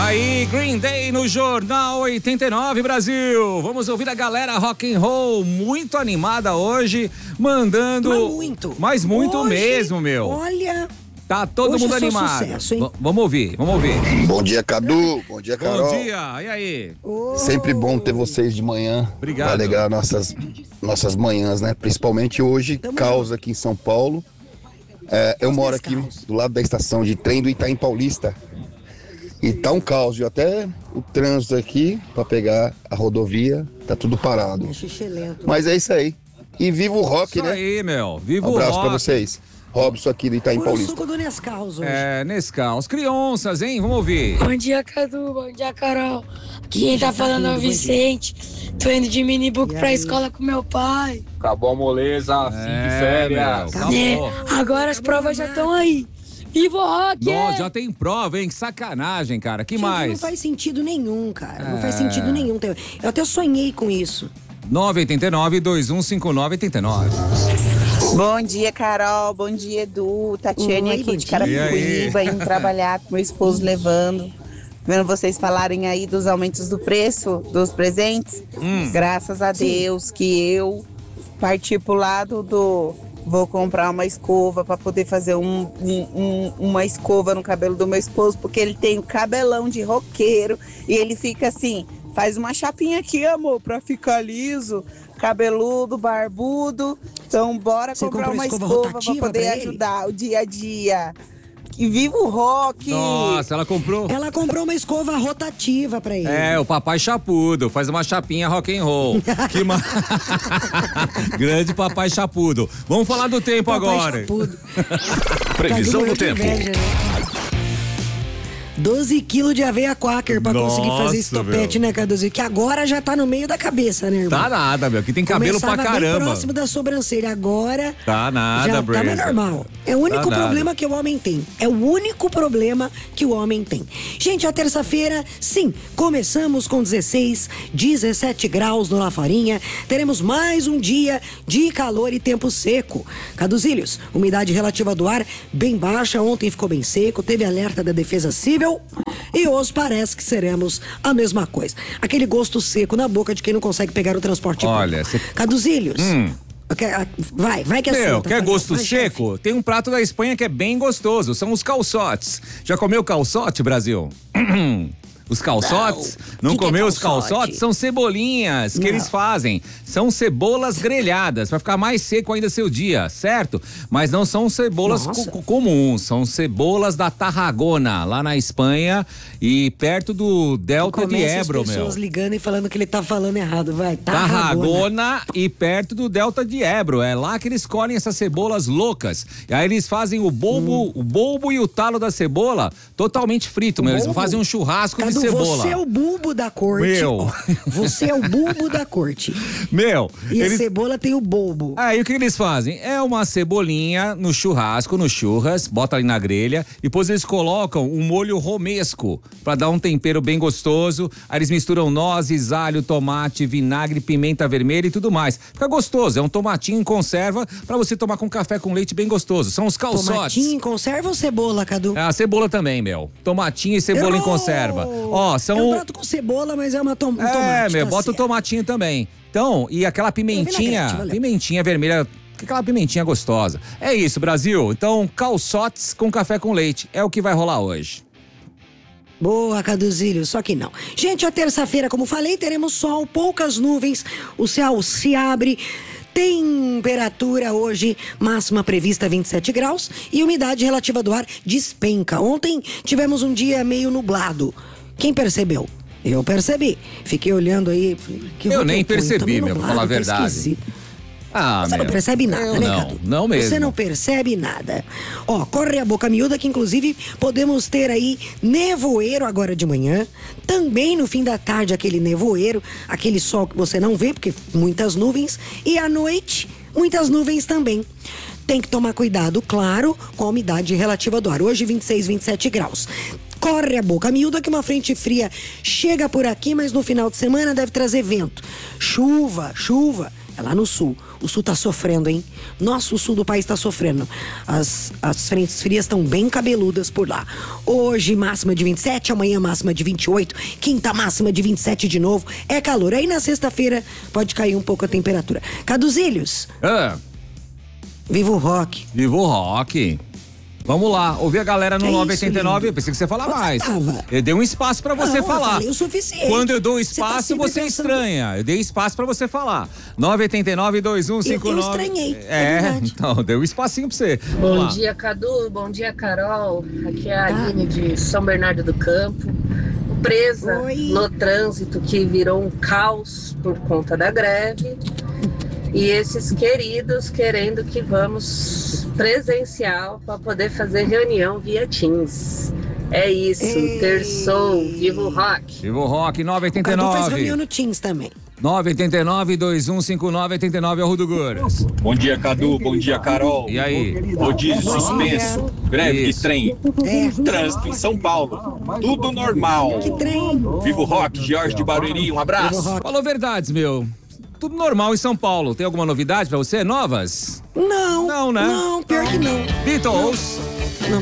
Aí, Green Day no Jornal 89 Brasil. Vamos ouvir a galera rock and roll muito animada hoje, mandando... Mas muito hoje, mesmo, meu. Olha... Tá todo mundo animado. Sucesso, vamos ouvir. Bom dia, Cadu. Bom dia, Carol. Bom dia. E aí? Sempre bom ter vocês de manhã. Obrigado. Pra alegrar nossas manhãs, né? Principalmente hoje, caos aqui em São Paulo. Eu moro aqui do lado da estação de trem do Itaim Paulista. E tá um caos, viu? Até o trânsito aqui pra pegar a rodovia, tá tudo parado. Mas é isso aí. E viva o rock, né? Isso aí, meu. Viva o rock. Um abraço pra vocês. Robson aqui do Itaim Paulista. O suco do Nescaus hoje. Nescau. Os crianças, hein? Vamos ouvir. Bom dia, Cadu. Bom dia, Carol. Aqui quem tá falando é o Vicente. Tô indo de minibook pra escola com meu pai. Acabou a moleza, fim de férias. Agora as provas já estão aí. Viva o rock! Nossa, já tem prova, hein? Que sacanagem, cara. Que mais? Não faz sentido nenhum, cara. Não faz sentido nenhum. Eu até sonhei com isso. 989-2159-89. Bom dia, Carol. Bom dia, Edu. Tatiane aqui de Carapicuíba, indo trabalhar com meu esposo levando. Vendo vocês falarem aí dos aumentos do preço dos presentes. Graças a Deus que eu parti pro lado do... Vou comprar uma escova para poder fazer uma escova no cabelo do meu esposo, porque ele tem o cabelão de roqueiro e ele fica assim, faz uma chapinha aqui, amor, para ficar liso, cabeludo, barbudo. Então bora comprar uma escova para poder ajudar o dia a dia. E viva o rock! Nossa, ela comprou uma escova rotativa pra ele. O papai chapudo, faz uma chapinha rock and roll. Que Grande papai chapudo. Vamos falar do tempo papai agora. Chapudo. Previsão do tempo. Inveja, né? 12 quilos de aveia quaker pra conseguir fazer esse topete, né, Caduzinho? Que agora já tá no meio da cabeça, né, irmão? Tá nada, meu, que tem cabelo pra caramba. Bem próximo da sobrancelha, agora... Tá nada, já Breza. Tá mais normal. É o único problema que o homem tem. É o único problema que o homem tem. Gente, a terça-feira, sim, começamos com 16, 17 graus no La Farinha. Teremos mais um dia de calor e tempo seco. Caduzílios, umidade relativa do ar bem baixa. Ontem ficou bem seco, teve alerta da Defesa Civil. E hoje parece que seremos a mesma coisa. Aquele gosto seco na boca de quem não consegue pegar o transporte público. Caduzílios. Vai que é sua. Quer gosto seco? Tem um prato da Espanha que é bem gostoso. São os calçotes. Já comeu calçote, Brasil? Os calçotes? Não comeu os calçotes? São cebolinhas que eles fazem. São cebolas grelhadas, pra ficar mais seco ainda seu dia, certo? Mas não são cebolas comuns, são cebolas da Tarragona, lá na Espanha e perto do Delta de Ebro, as pessoas ligando e falando que ele tá falando errado, vai. Tarragona e perto do Delta de Ebro. É lá que eles colhem essas cebolas loucas. E aí eles fazem o bulbo e o talo da cebola totalmente frito, meu. Eles fazem um churrasco de cebola. Você é o bulbo da corte. Meu. Você é o bulbo da corte. Meu. E a cebola tem o bulbo. Aí o que eles fazem? É uma cebolinha no churrasco, no churras, bota ali na grelha, depois eles colocam um molho romesco pra dar um tempero bem gostoso. Aí eles misturam nozes, alho, tomate, vinagre, pimenta vermelha e tudo mais. Fica gostoso, é um tomatinho em conserva pra você tomar com café com leite bem gostoso. São os calçotes. Tomatinho em conserva ou cebola, Cadu? A cebola também, meu. Tomatinho e cebola em conserva. Ó, são... É um prato com cebola, mas é uma tomate. Bota o tomatinho também. Então, e aquela pimentinha vermelha, aquela pimentinha gostosa. É isso, Brasil. Então, calçotes com café com leite. É o que vai rolar hoje. Boa, Caduzílio, só que não. Gente, a terça-feira, como falei, teremos sol, poucas nuvens, o céu se abre. Temperatura hoje, máxima prevista 27 graus e umidade relativa do ar despenca. Ontem tivemos um dia meio nublado. Quem percebeu? Eu percebi. Fiquei olhando aí. Eu nem percebi, meu, pra falar a verdade. Você não percebe nada, né, Cadu? Não mesmo. Você não percebe nada. Ó, corre a boca miúda que inclusive podemos ter aí nevoeiro agora de manhã. Também no fim da tarde aquele nevoeiro, aquele sol que você não vê porque muitas nuvens. E à noite, muitas nuvens também. Tem que tomar cuidado, claro, com a umidade relativa do ar. Hoje 26, 27 graus. Corre a boca miúda que uma frente fria chega por aqui, mas no final de semana deve trazer vento. Chuva. É lá no sul. O sul tá sofrendo, hein? Nossa, o sul do país tá sofrendo. As frentes frias estão bem cabeludas por lá. Hoje, máxima de 27, amanhã máxima de 28, quinta máxima de 27 de novo. É calor. Aí na sexta-feira pode cair um pouco a temperatura. Caduzilhos. Viva o rock. Viva o rock. Vamos lá, ouvir a galera no 989. Eu pensei que você ia falar mais. Eu dei um espaço pra você falar. Eu falei o suficiente. Quando eu dou espaço, você estranha. Eu dei espaço pra você falar. 989-2159. Eu estranhei. Então, deu um espacinho pra você. Bom dia, Cadu. Bom dia, Carol. Aqui é a Aline de São Bernardo do Campo. Presa no trânsito que virou um caos por conta da greve. E esses queridos querendo que vamos presencial para poder fazer reunião via Teams. É isso, terçou, viva o rock. Viva o rock, 989. O Cadu faz reunião no Teams também. 989-2159-89 é o Rudo Guras. Bom dia, Cadu. Bom dia, Carol. E aí? Rodízio suspenso. Greve de trem. Trânsito em São Paulo. Tudo normal. Que trem? Viva o rock, Jorge de Barueri. Um abraço. Falou verdades, meu. Tudo normal em São Paulo. Tem alguma novidade pra você? Novas? Não. Não, né? Não, pior que não. Beatles.